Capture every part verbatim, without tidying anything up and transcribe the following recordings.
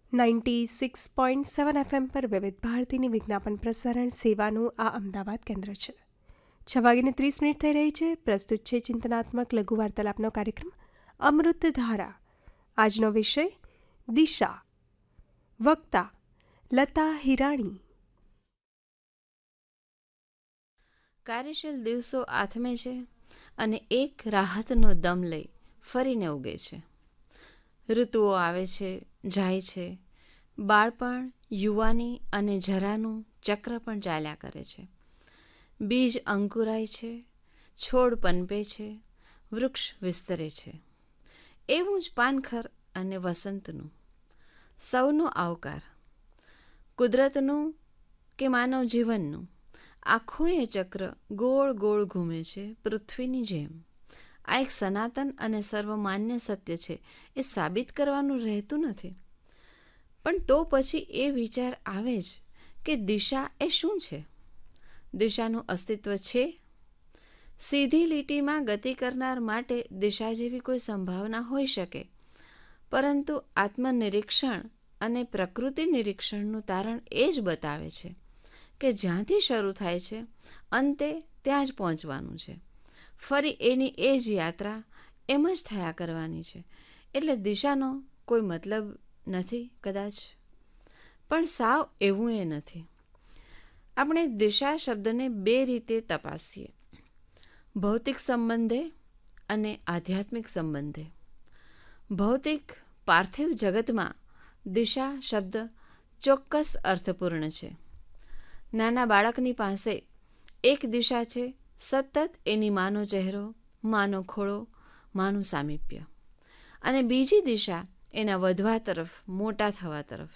Ninety six point seven FM પર વિવિધ ભારતીની વિજ્ઞાપન પ્રસારણ સેવાનું આ અમદાવાદ કેન્દ્ર છે. છ વાગીને ત્રીસ મિનિટ થઈ રહી છે. પ્રસ્તુત છે ચિંતનાત્મક લઘુ વાર્તાલાપનો કાર્યક્રમ અમૃત ધારા. આજનો વિષય દિશા. વક્તા લતા હિરાણી. કાર્યશીલ દિવસો આથમે છે અને એક રાહતનો દમ લઈ ફરીને ઉગે છે. ઋતુઓ આવે છે, જાય છે. બાળપણ, યુવાની અને જરાનું ચક્ર પણ ચાલ્યા કરે છે. બીજ અંકુરાય છે, છોડ પનપે છે, વૃક્ષ વિસ્તરે છે. એવું જ પાનખર અને વસંતનું સૌનો આવકાર. કુદરતનું કે માનવ જીવનનું આખું એ ચક્ર ગોળ ગોળ ઘૂમે છે પૃથ્વીની જેમ. આ એક સનાતન અને સર્વમાન્ય સત્ય છે એ સાબિત કરવાનું રહેતું નથી. પણ તો પછી એ વિચાર આવે જ કે દિશા એ શું છે? દિશાનું અસ્તિત્વ છે? સીધી લીટીમાં ગતિ કરનાર માટે દિશા જેવી કોઈ સંભાવના હોઈ શકે, પરંતુ આત્મનિરીક્ષણ અને પ્રકૃતિ નિરીક્ષણનું તારણ એ જ બતાવે છે કે જ્યાંથી શરૂ થાય છે અંતે ત્યાં જ પહોંચવાનું છે. ફરી એની એ જ યાત્રા એમ જ થયા કરવાની છે. એટલે દિશાનો કોઈ મતલબ નથી કદાચ, પણ સાવ એવું એ નથી. આપણે દિશા શબ્દને બે રીતે તપાસીએ: ભૌતિક સંબંધે અને આધ્યાત્મિક સંબંધે. ભૌતિક પાર્થિવ જગતમાં દિશા શબ્દ ચોક્કસ અર્થપૂર્ણ છે. નાના બાળકની પાસે એક દિશા છે, સતત એની માનો ચહેરો, માનો ખોળો, માનું સામીપ્ય. અને બીજી દિશા એના વધવા તરફ, મોટા થવા તરફ.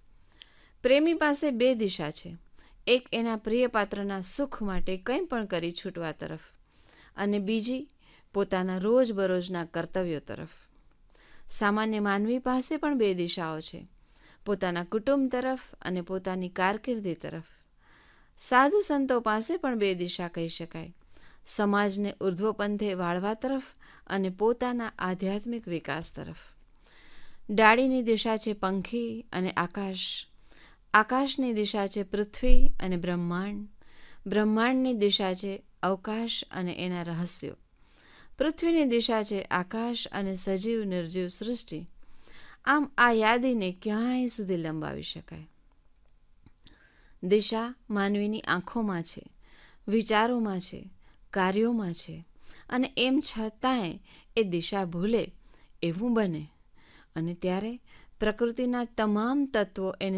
પ્રેમી પાસે બે દિશા છે, એક એના પ્રિય પાત્રના સુખ માટે કંઈ પણ કરી છૂટવા તરફ, અને બીજી પોતાના રોજબરોજના કર્તવ્યો તરફ. સામાન્ય માનવી પાસે પણ બે દિશાઓ છે, પોતાના કુટુંબ તરફ અને પોતાની કારકિર્દી તરફ. સાધુ સંતો પાસે પણ બે દિશા કહી શકાય, સમાજને ઉર્ધ્વપંથે વાળવા તરફ અને પોતાના આધ્યાત્મિક વિકાસ તરફ. ડાળીની દિશા છે પંખી અને આકાશ, આકાશની દિશા છે પૃથ્વી અને બ્રહ્માંડ, બ્રહ્માંડની દિશા છે અવકાશ અને એના રહસ્યો, પૃથ્વીની દિશા છે આકાશ અને સજીવ નિર્જીવ સૃષ્ટિ. આમ આ યાદીને ક્યાંય સુધી લંબાવી શકાય. દિશા માનવીની આંખોમાં છે, વિચારોમાં છે, કાર્યોમાં છે, અને એમ છતાંય એ દિશા ભૂલે એવું બને, અને ત્યારે પ્રકૃતિના તમામ તત્વો એને